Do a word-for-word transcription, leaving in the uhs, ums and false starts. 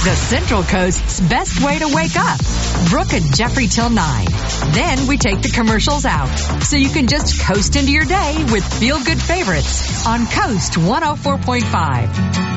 The Central Coast's best way to wake up. Brooke and Jeffrey till nine. Then we take the commercials out, so you can just coast into your day with feel-good favorites on Coast one oh four point five.